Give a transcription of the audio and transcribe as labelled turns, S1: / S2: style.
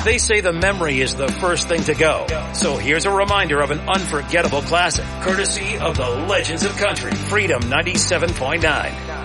S1: They say the memory is the first thing to go. So here's a reminder of an unforgettable classic, courtesy of the Legends of Country, Freedom 97.9.